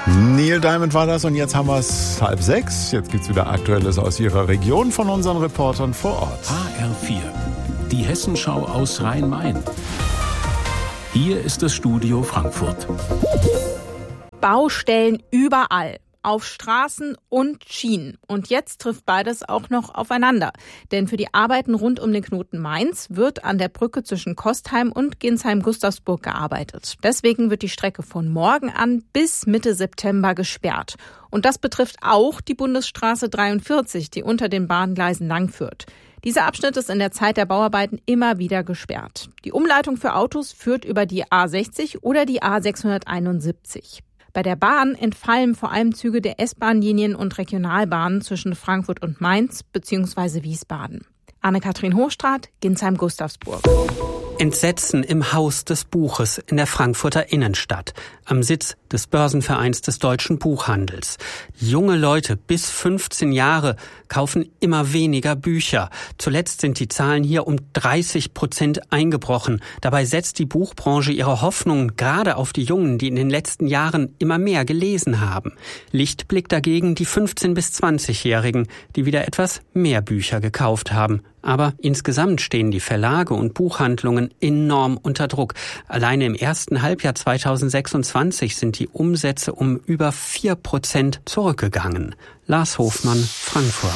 Neil Diamond war das und jetzt haben wir es 5:30. Jetzt gibt's wieder Aktuelles aus Ihrer Region von unseren Reportern vor Ort. HR4, die Hessenschau aus Rhein-Main. Hier ist das Studio Frankfurt. Baustellen überall. Auf Straßen und Schienen. Und jetzt trifft beides auch noch aufeinander. Denn für die Arbeiten rund um den Knoten Mainz wird an der Brücke zwischen Kostheim und Ginsheim-Gustavsburg gearbeitet. Deswegen wird die Strecke von morgen an bis Mitte September gesperrt. Und das betrifft auch die Bundesstraße 43, die unter den Bahngleisen langführt. Dieser Abschnitt ist in der Zeit der Bauarbeiten immer wieder gesperrt. Die Umleitung für Autos führt über die A60 oder die A671. Bei der Bahn entfallen vor allem Züge der S-Bahn-Linien und Regionalbahnen zwischen Frankfurt und Mainz bzw. Wiesbaden. Anne-Kathrin Hochstraat, Ginsheim-Gustavsburg. Entsetzen im Haus des Buches in der Frankfurter Innenstadt, am Sitz des Börsenvereins des deutschen Buchhandels. Junge Leute bis 15 Jahre kaufen immer weniger Bücher. Zuletzt sind die Zahlen hier um 30% eingebrochen. Dabei setzt die Buchbranche ihre Hoffnungen gerade auf die Jungen, die in den letzten Jahren immer mehr gelesen haben. Lichtblick dagegen die 15- bis 20-Jährigen, die wieder etwas mehr Bücher gekauft haben. Aber insgesamt stehen die Verlage und Buchhandlungen enorm unter Druck. Alleine im ersten Halbjahr 2026 sind die Umsätze um über 4% zurückgegangen. Lars Hofmann, Frankfurt.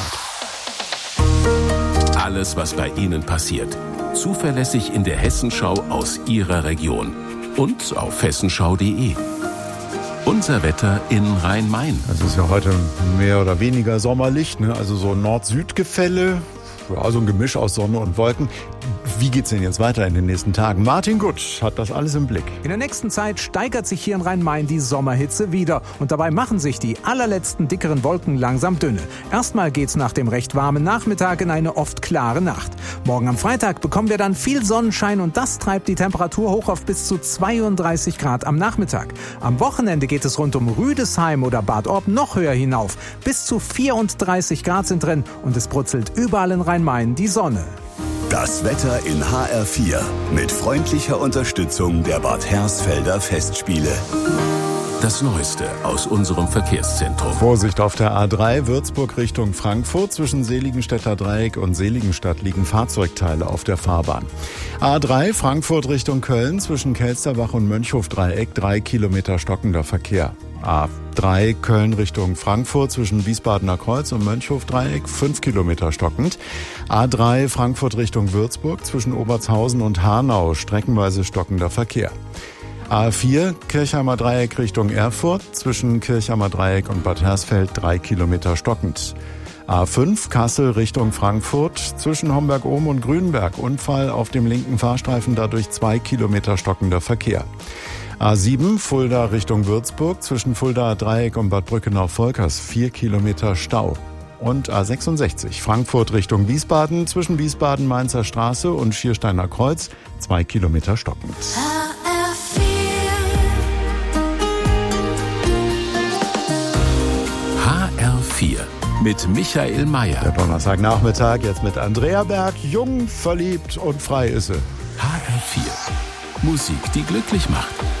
Alles, was bei Ihnen passiert. Zuverlässig in der Hessenschau aus Ihrer Region. Und auf hessenschau.de. Unser Wetter in Rhein-Main. Es ist ja heute mehr oder weniger sommerlich, ne? Also so Nord-Süd-Gefälle. Ja, so ein Gemisch aus Sonne und Wolken. Wie geht's denn jetzt weiter in den nächsten Tagen? Martin Gutsch hat das alles im Blick. In der nächsten Zeit steigert sich hier in Rhein-Main die Sommerhitze wieder. Und dabei machen sich die allerletzten dickeren Wolken langsam dünne. Erstmal geht's nach dem recht warmen Nachmittag in eine oft klare Nacht. Morgen am Freitag bekommen wir dann viel Sonnenschein und das treibt die Temperatur hoch auf bis zu 32 Grad am Nachmittag. Am Wochenende geht es rund um Rüdesheim oder Bad Orb noch höher hinauf. Bis zu 34 Grad sind drin und es brutzelt überall in Rhein-Main die Sonne. Das Wetter in HR4 mit freundlicher Unterstützung der Bad Hersfelder Festspiele. Das Neueste aus unserem Verkehrszentrum. Vorsicht auf der A3 Würzburg Richtung Frankfurt. Zwischen Seligenstädter Dreieck und Seligenstadt liegen Fahrzeugteile auf der Fahrbahn. A3 Frankfurt Richtung Köln. Zwischen Kelsterbach und Mönchhof-Dreieck 3 Kilometer stockender Verkehr. A3 Köln Richtung Frankfurt zwischen Wiesbadener Kreuz und Mönchhof-Dreieck 5 Kilometer stockend. A3 Frankfurt Richtung Würzburg zwischen Obertshausen und Hanau streckenweise stockender Verkehr. A4 Kirchheimer Dreieck Richtung Erfurt zwischen Kirchheimer Dreieck und Bad Hersfeld 3 Kilometer stockend. A5 Kassel Richtung Frankfurt zwischen Homberg-Ohm und Grünberg. Unfall auf dem linken Fahrstreifen, dadurch 2 Kilometer stockender Verkehr. A7 Fulda Richtung Würzburg zwischen Fuldaer Dreieck und Bad Brückenau-Volkers 4 Kilometer Stau. Und A66 Frankfurt Richtung Wiesbaden zwischen Wiesbaden-Mainzer Straße und Schiersteiner Kreuz 2 Kilometer stockend. HR4 mit Michael Mayer. Der Donnerstagnachmittag jetzt mit Andrea Berg. Jung, verliebt und frei ist sie. HR4. Musik, die glücklich macht.